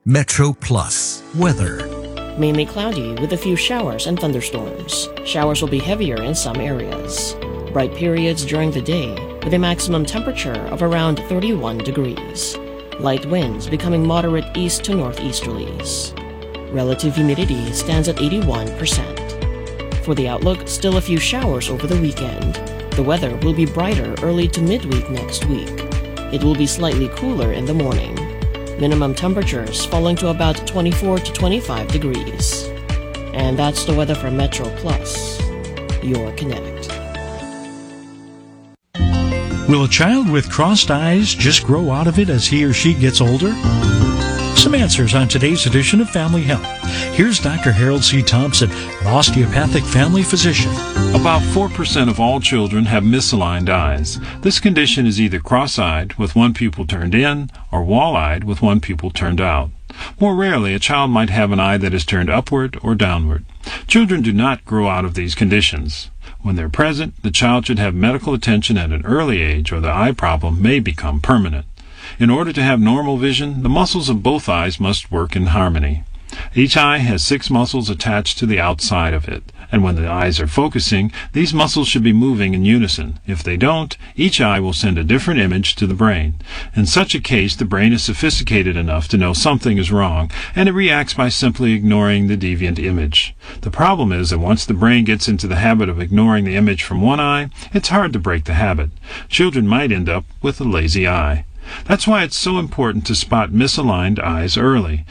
Metro Plus weather. Mainly cloudy with a few showers and thunderstorms. Showers will be heavier in some areas. Bright periods during the day with a maximum temperature of around 31 degrees. Light winds becoming moderate east to northeasterlies. Relative humidity stands at 81%. For the outlook, still a few showers over the weekend. The weather will be brighter early to midweek next week. It will be slightly cooler in the morning. Minimum temperatures falling to about 24 to 25 degrees. And that's the weather from Metro Plus, your Connect. Will a child with crossed eyes just grow out of it as he or she gets older? Some answers on today's edition of Family Health. Here's Dr. Harold C. Thompson, an osteopathic family physician. About 4% of all children have misaligned eyes. This condition is either cross-eyed, with one pupil turned in, or wall-eyed, with one pupil turned out. More rarely, a child might have an eye that is turned upward or downward. Children do not grow out of these conditions. When they're present, the child should have medical attention at an early age, or the eye problem may become permanent. In order to have normal vision, the muscles of both eyes must work in harmony. Each eye has 6 muscles attached to the outside of it, and when the eyes are focusing, these muscles should be moving in unison. If they don't, each eye will send a different image to the brain. In such a case, the brain is sophisticated enough to know something is wrong, and it reacts by simply ignoring the deviant image. The problem is that once the brain gets into the habit of ignoring the image from one eye, it's hard to break the habit. Children might end up with a lazy eye. That's why it's so important to spot misaligned eyes early.